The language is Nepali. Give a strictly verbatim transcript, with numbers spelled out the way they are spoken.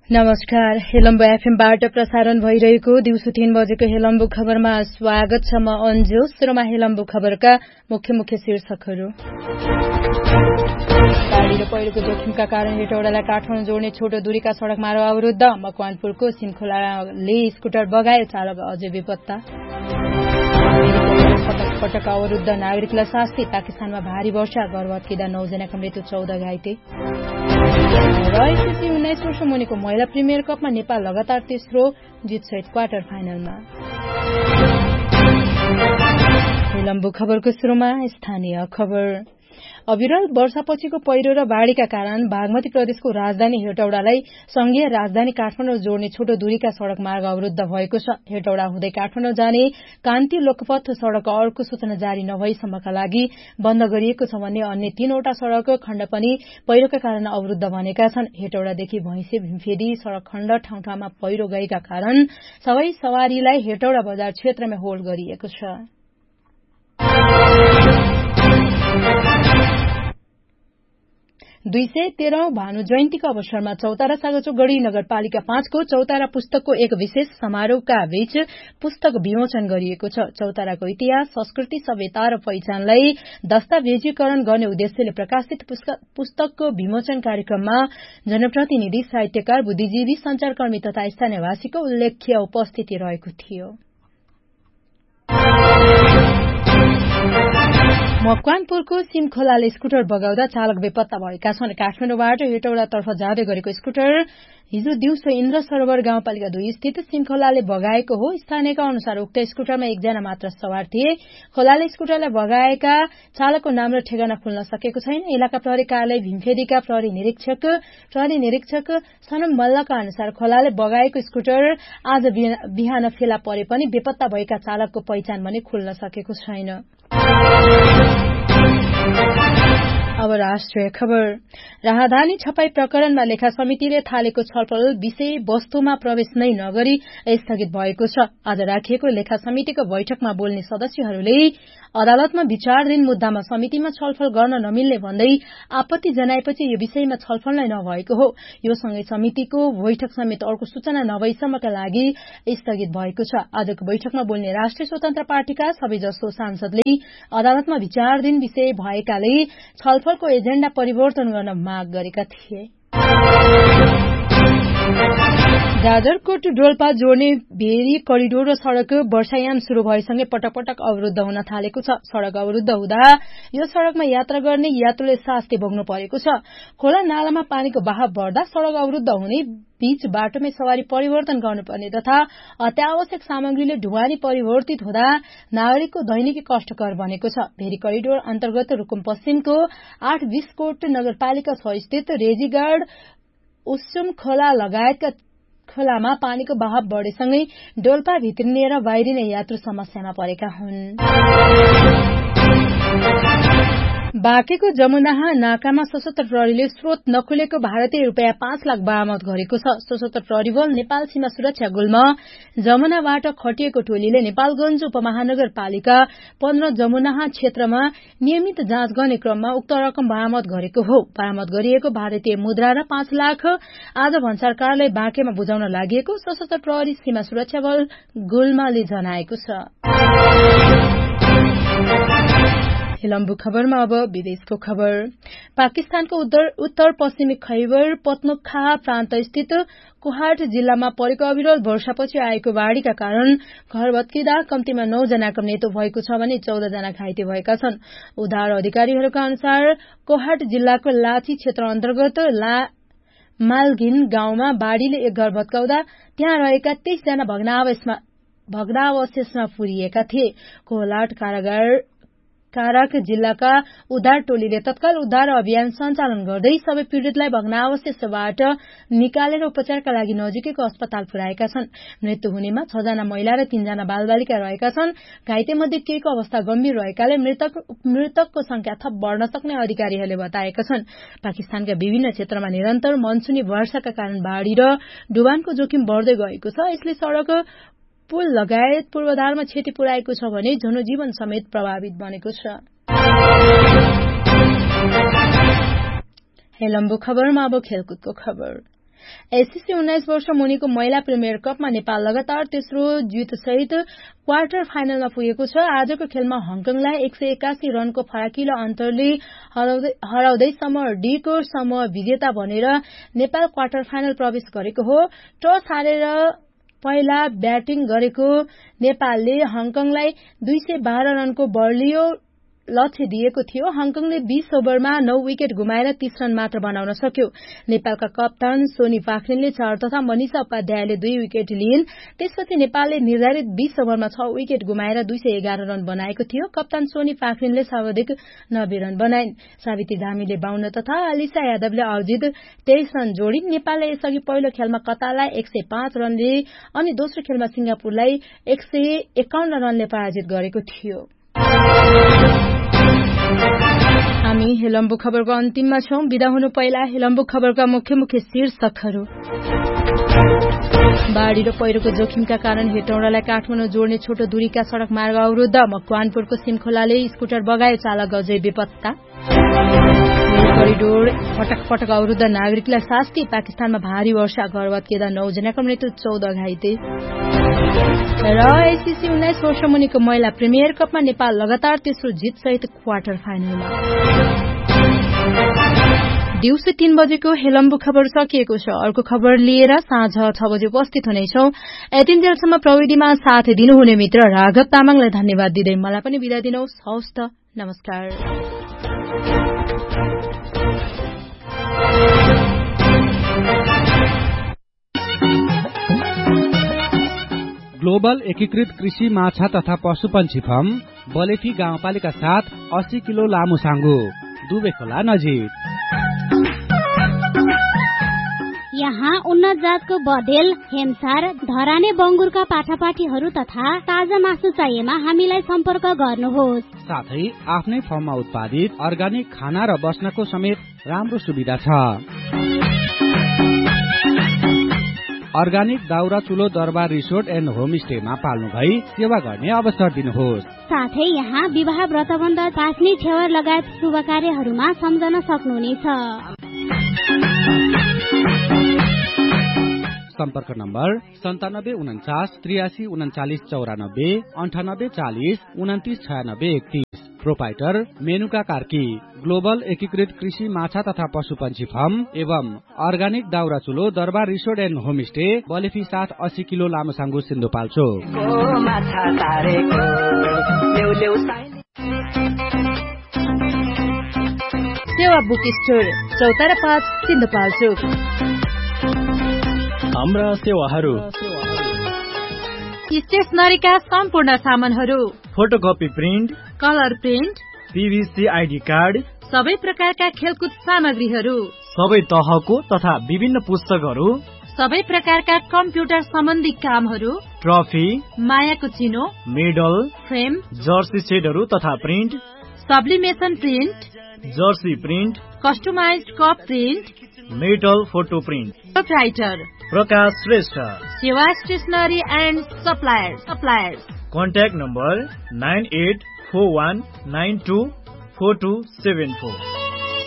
नमस्कार, हेलम्बु एफएमबाट प्रसारण भइरहेको दिउँसो तीन बजेको हेलम्बु खबरमा स्वागत छ। म अन्जु। सुरुमा हेलम्बु खबरका मुख्य मुख्य शीर्षकहरू। बाढ़ी र पहिरोको जोखिमका कारण हेटौडालाई काठमाडौँ जोड्ने छोटो दूरीका सड़क मार्ग अवरुद्ध। मकवानपुरको सिमखोलाले स्कुटर बगायो, चालक अझै बेपत्ता। पटक पटक अवरुद्ध, नागरिकलाई शास्ति। पाकिस्तानमा भारी वर्षा, घर भत्किँदा नौजनाको मृत्यु, चौध घाइते। र आइसिसी उन्नाइस वर्ष मुनिको महिला प्रिमियर कपमा नेपाल लगातार तेस्रो जितसहित क्वार्टर फाइनलमा। हेलम्बु खबरको सुरुमा स्थानीय खबर। अविरल वर्षापछिको पहिरो र बाढ़ीका कारण बागमती प्रदेशको राजधानी हेटौडालाई संघीय राजधानी काठमाडौँ जोड्ने छोटो दूरीका सड़क मार्ग अवरुद्ध भएको छ। हेटौडा हुँदै काठमाडौँ जाने कान्ति लोकपथ सड़क अर्को सूचना जारी नभएसम्मका लागि बन्द गरिएको छ भने अन्य तीनवटा सड़क खण्ड पनि पहिरोका कारण अवरुद्ध बनेका छन्। हेटौडादेखि भैंसे भीमफेदी सड़क खण्ड ठाउँ ठाउँमा पहिरो गएका कारण सबै सवारीलाई हेटौडा बजार क्षेत्रमा होल्ड गरिएको छ। दुई सय तेह्रौं भानु जयन्तीको अवसरमा चौतारा सागचोकगढ़ी नगरपालिका पाँचको चौतारा पुस्तकको एक विशेष समारोहका बीच पुस्तक विमोचन गरिएको छ। चौताराको इतिहास, संस्कृति, सभ्यता र पहिचानलाई दस्तावेजीकरण गर्ने उद्देश्यले प्रकाशित पुस्तकको विमोचन कार्यक्रममा जनप्रतिनिधि, साहित्यकार, बुद्धिजीवी, संचारकर्मी तथा स्थानीयवासीको उल्लेख्य उपस्थिति रहेको थियो। मकवानपुरको सिमखोलाले स्कुटर बगाउँदा चालक बेपत्ता भएका छन्। काठमाडौँबाट हेटौडातर्फ जाँदै गरेको स्कुटर हिजो दिउँसो इन्द्र सरोवर गाउँपालिका दुई स्थित सिमखोलाले बगाएको हो। स्थानीयका अनुसार उक्त स्कुटरमा एकजना मात्र सवार थिए। खोलाले स्कुटरलाई बगाएका चालकको नाम र ठेगाना खुल्न सकेको छैन। इलाका प्रहरी कार्यालय भीमफेदीका प्रहरी निरीक्षक प्रहरी निरीक्षक सनम मल्लका अनुसार खोलाले बगाएको स्कुटर आज बिहान फेला परे पनि बेपत्ता भएका चालकको पहिचान भने खुल्न सकेको छैन। अब राष्ट्रिय खबर। राहदानी छपाई प्रकरणमा लेखा समितिले थालेको छलफल विषय वस्तुमा प्रवेश नै नगरी स्थगित भएको छ। आज राखिएको लेखा समितिको बैठकमा बोल्ने सदस्यहरूले अदालतमा विचाराधीन मुद्दामा समितिमा छलफल गर्न नमिल्ने भन्दै आपत्ति जनाएपछि यो विषयमा छलफल नै नभएको हो। यो सँगै समितिको बैठक समेत अर्को सूचना नभएसम्मका लागि स्थगित भएको छ। आजको बैठकमा बोल्ने राष्ट्रिय स्वतन्त्र पार्टीका सबैजसो सांसदले अदालतमा विचाराधीन विषय भएकाले छलफलको एजेण्डा परिवर्तन गर्न माग गरेका थिए। जाजरकोट डोल्पा जोड्ने भेरी करिडोर र सड़क वर्षायाम शुरू भएसँगै पटक पटक अवरुद्ध हुन थालेको छ। सड़क अवरुद्ध हुँदा यो सड़कमा यात्रा गर्ने यात्रुले शास्ति भोग्नु परेको छ। खोला नालामा पानीको बहाव बढ्दा सड़क अवरुद्ध हुने, बीच बाटोमै सवारी परिवर्तन गर्नुपर्ने तथा अत्यावश्यक सामग्रीले ढुवानी परिवर्तित हुँदा नागरिकको दैनिकी कष्टकर बनेको छ। भेरी करिडोर अन्तर्गत रुकुम पश्चिमको आठ बिसकोट नगरपालिका छ स्थित रेजीगढ़, उस्सुम खोला लगायतका खोलामा पानीको बहाव बढेसँगै डोल्पा भित्रिने र बाहिरिने यात्रु समस्यामा परेका हुन्। बाँकेको जमुनाहा नाकामा सशस्त्र प्रहरीले स्रोत नखुलेको भारतीय रूपियाँ पाँच लाख बरामद गरेको छ। सशस्त्र प्रहरी बल नेपाल सीमा सुरक्षा गुल्म जमुनाबाट खटिएको टोलीले नेपालगंज उपमहानगरपालिका पन्ध्र जमुनाहा क्षेत्रमा नियमित जाँच गर्ने क्रममा उक्त रकम बरामद गरेको हो। बरामद गरिएको भारतीय मुद्रा र पाँच लाख आज भन्सार कार्यालय बाँकेमा बुझाउन लागि सशस्त्र प्रहरी सीमा सुरक्षा बल गुल्मले जनाएको छ। हेलम्बु खबरमा अब विदेशको खबर। पाकिस्तानको उत्तर पश्चिमी खैबर पख्तुनख्वा प्रान्त स्थित कोहाट जिल्लामा परेको अविरल वर्षापछि आएको बाढ़ीका कारण घर भत्किँदा कम्तीमा नौ जनाको मृत्यु भएको छ भने चौध जना घाइते भएका छन्। उद्धार अधिकारीहरूका अनुसार कोहाट जिल्लाको लाची क्षेत्र अन्तर्गत ला मालघिन गाउँमा बाढ़ीले एक घर भत्काउँदा त्यहाँ रहेका तेइस जना भग्नावशेषमा पुरिएका थिए। कोहलाट कारागार काराक जिल्लाका उद्धार टोलीले तत्काल उद्धार अभियान सञ्चालन गर्दै सबै पीड़ितलाई भग्नावशेषबाट निकालेर उपचारका लागि नजिकैको अस्पताल पुर्याएका छन्। मृत्यु हुनेमा छ जना महिला र तीनजना बालबालिका रहेका छन्। घाइते मध्ये केहीको अवस्था गम्भीर रहेकाले मृतक मृतकको संख्या थप बढ़न सक्ने अधिकारीहरूले बताएका छन्। पाकिस्तानका विभिन्न क्षेत्रमा निरन्तर मनसुनी वर्षाका कारण बाढ़ी र डुबानको जोखिम बढ़दै गएको छ। यसले सड़क, पुल लगायत पूर्वाधारमा क्षति पुर्याएको छ भने जनजीवन समेत प्रभावित बनेको छ। हेलम्बु खबरमा अब खेलकुदको खबर। एससीसी उन्नाइस वर्ष मुनिको महिला प्रिमियर कपमा नेपाल लगातार तेस्रो जितसहित क्वार्टर फाइनलमा पुगेको छ। आजको खेलमा हङकङलाई एक सय एकासी रनको फराकिलो अन्तरले हराउँदै समूह डी को समूह विजेता बनेर नेपाल क्वार्टर फाइनल प्रवेश गरेको हो। टस हारेर पहिला ब्याटिङ गरेको नेपालले हङकङलाई दुई सय बाह्र रनको बलियो लक्ष्य दिएको थियो। हङकङले बीस ओभरमा नौ विकेट गुमाएर तीस रन मात्र बनाउन सक्यो। नेपालका कप्तान सोनी पाखरिनले चार तथा मनिषा उपाध्यायले दुई विकेट लिइन्। त्यसपछि नेपालले निर्धारित बीस ओभरमा छ विकेट गुमाएर दुई सय एघार रन बनाएको थियो। कप्तान सोनी पाखरिनले सर्वाधिक नब्बे रन बनाइन्। सावित्री धामीले बाउन्न तथा अलिसा यादवले अर्जित तेइस रन जोडिन्। नेपालले यसअघि पहिलो खेलमा कतारलाई एक सय पाँच रनले अनि दोस्रो खेलमा सिंगापुरलाई एक सय एकाउन्न रनले पराजित गरेको थियो। हामी हेलम्बु खबरको अन्तिममा छौं। विदा हुनु पहिला हेलम्बु खबरका मुख्य मुख्य शीर्षकहरू। बाढ़ी र पहिरोको जोखिमका कारण हेटौँडालाई काठमाडौँ जोड्ने छोटो दूरीका सड़क मार्ग अवरुद्ध। मकवानपुरको सिमखोलाले स्कुटर बगायो, चालक अझै बेपत्ता। करिडोर पटक पटक अवरुद्ध, नागरिकलाई शास्ति। पाकिस्तानमा भारी वर्षा, घर भत्किँदा नौजनाको मृत्यु, चौध घाइते। र एससीसी उन्नाइस वर्ष मुनिको महिला प्रिमियर कपमा नेपाल लगातार तेस्रो जित सहित क्वार्टर फाइनलमा। दिउँसो तीन बजेको हेलम्बु खबर सकिएको छ। अर्को खबर लिएर साँझ छ बजे उपस्थित हुनेछौ। यतिन्जेलसम्म प्रविधिमा साथ दिनुहुने मित्र राघव तामाङलाई धन्यवाद दिँदै मलाई पनि बिदा दिनुहोस्। हवस् त, नमस्कार। ग्लोबल एकीकृत कृषि माछा तथा पशुपन्छी फार्म बलेफी गाउँपालिका साथ अस्सी किलो लामो साङ्गो, दुबे खोला नजिक। यहाँ उन्नत जातको बडेल, हेमसार, धराने बंगुरका पाठापाठीहरू तथा ताजा मासु चाहिएमा हामीलाई सम्पर्क गर्नुहोस्। साथै आफ्नै फर्ममा उत्पादित अर्गानिक खाना र बस्नको समेत राम्रो सुविधा छ। अर्गानिक दाउरा चुलो दरबार रिसोर्ट एन्ड होमस्टेमा पाल्नु भई सेवा गर्ने अवसर दिनुहोस्। साथै यहाँ विवाह व्रतबन्ध, पास्नी छेवर लगायत शुभ कार्यहरूमा सम्झन सक्नुहुनेछ। सम्पर्क नम्बर सन्तानब्बे उन्चास त्रियासी उन्चालिस चौरानब्बे अन्ठानब्बे चालिस उन्तिस छयानब्बे एकतीस। प्रोपाइटर मेनुका कार्की। ग्लोबल एकीकृत कृषि माछा तथा पशुपन्छी फार्म एवं अर्गानिक दाउरा चुलो दरबार रिसोर्ट एन्ड होमस्टे बलेफी साथ अस्सी किलो लामो साङ्गो सिन्धुपाल्चोक। सेवा बुक स्टोर चौतारा पाँच सिन्धुपाल्चोक। हाम्रा सेवाहरू: स्टेशनरीका सम्पूर्ण सामानहरू, photocopy print, colour print, पीभीसी ID card, सबै प्रकारका खेलकुद सामग्रीहरू, सबै तहको तथा विभिन्न पुस्तकहरू, सबै प्रकारका कम्प्युटर सम्बन्धी कामहरू, ट्रफी, मायाको चिनो, मेडल, फ्रेम, जर्सी सेटहरू तथा print, सब्लिमेसन print, Jersey print, customised cup print, metal photo print. Proprietor प्रकाश श्रेष्ठ, सेवा stationery and suppliers suppliers. Contact number nine at four one nine two four two seven four.